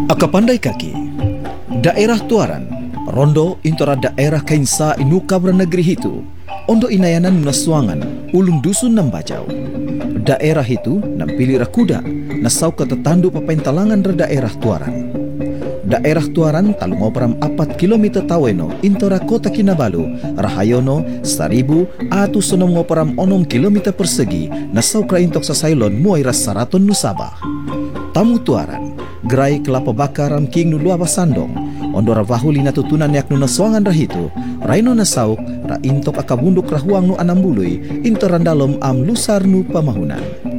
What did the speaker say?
Akapandai kaki, daerah Tuaran, rondo intora daerah Kainsa Inukabra negeri itu, ondo inayanan nasuangan ulun dusun nambajau. Daerah itu nampili rakuda, nasau ketetandu papaintalangan ra daerah Tuaran. Daerah Tuaran talu ngoperam 4 kilometer taweno intora kota Kinabalu, rahayono 1.000 atu sonom ngoperam 6 kilometer persegi, nasau kraintok sasailon muai rasaraton Nusabah. Tamu Tuaran, gerai kelapa bakaram king nulua basandong, ondora vahuli na tutunan yak nuna suangan rahitu, raino nasauk, ra intok akabunduk rahuang nu anambului, intoran dalom am lusar nu pamahunan.